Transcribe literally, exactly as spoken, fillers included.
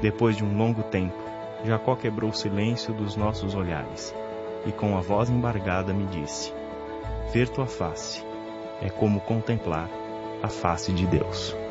Depois de um longo tempo, Jacó quebrou o silêncio dos nossos olhares, e com a voz embargada me disse: ver tua face é como contemplar a face de Deus.